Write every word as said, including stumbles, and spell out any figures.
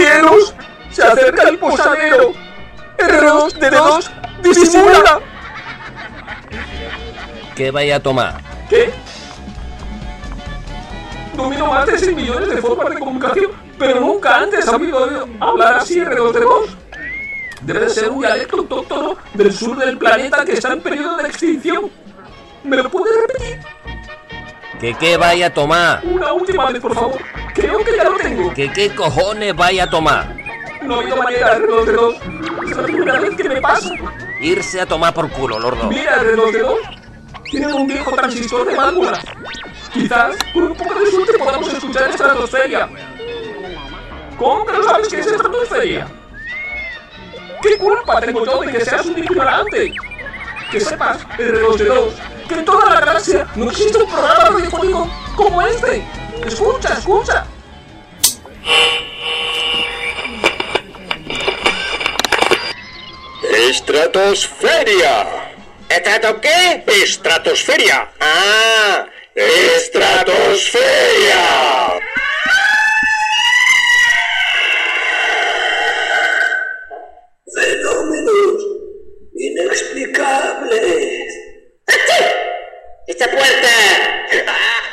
Cielos, se acerca el posadero. R dos D dos, disimula. ¿Qué vaya a tomar? ¿Qué? Domino más de seis millones de formas de comunicación, pero nunca antes ha oído hablar así R dos D dos. Debe de ser un dialecto autóctono del sur del planeta que está en periodo de extinción. ¿Me lo puedes repetir? ¿Que qué vaya a tomar? Una última vez, por favor. Creo que ya lo tengo. ¿Que qué cojones vaya a tomar? No ha habido manera, R dos D dos. Es la primera vez que me pasa. Irse a tomar por culo, Lordo. Mira, R dos D dos. Tienen un viejo transistor de válvulas. Quizás, con un poco de suerte, podamos escuchar estratosferia. ¿Cómo que no sabes qué es estratosferia? ¿Qué culpa tengo yo de que seas un ignorante? Que sepas, R dos D dos, que en toda la galaxia no existe un programa radiofónico como este. Escucha, escucha. Estratosferia. ¿Estrato qué? Estratosferia. Ah, Estratosferia. Fenómenos inexplicables. ¡Esta puerta!